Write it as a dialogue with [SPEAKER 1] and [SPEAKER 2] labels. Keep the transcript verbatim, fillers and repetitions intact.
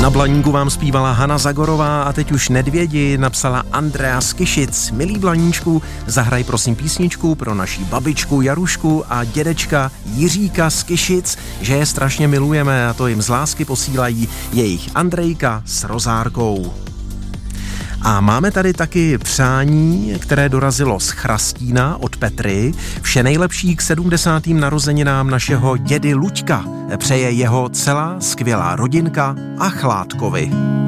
[SPEAKER 1] Na Blaníku vám zpívala Hana Zagorová a teď už Nedvědi napsala Andrea z Kyšic. Milý Blaníčku, zahraj prosím písničku pro naší babičku Jarušku a dědečka Jiříka z Kyšic, že je strašně milujeme a to jim z lásky posílají jejich Andrejka s Rozárkou. A máme tady taky přání, které dorazilo z Chrastína od Petry. Vše nejlepší k sedmdesátým narozeninám našeho dědy Luďka. Přeje jeho celá skvělá rodinka a Chládkovi.